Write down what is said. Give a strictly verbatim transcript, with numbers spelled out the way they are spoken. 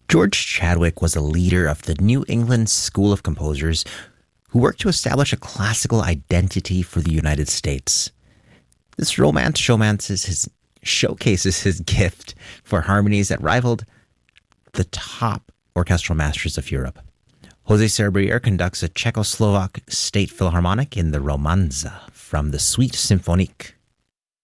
George Chadwick was a leader of the New England School of Composers who worked to establish a classical identity for the United States. This romance showmances his, showcases his gift for harmonies that rivaled the top orchestral masters of Europe. Jose Serbrier conducts a Czechoslovak state philharmonic in the Romanza from the Suite Symphonique.